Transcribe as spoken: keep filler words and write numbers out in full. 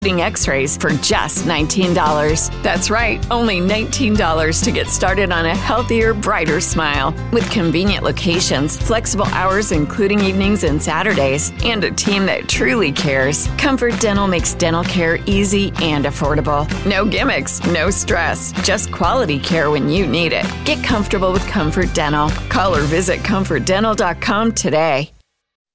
X-rays for just nineteen dollars. That's right, only nineteen dollars to get started on a healthier, brighter smile. With convenient locations, flexible hours including evenings and Saturdays, and a team that truly cares, Comfort Dental makes dental care easy and affordable. No gimmicks, no stress, just quality care when you need it. Get comfortable with Comfort Dental. Call or visit comfort dental dot com today.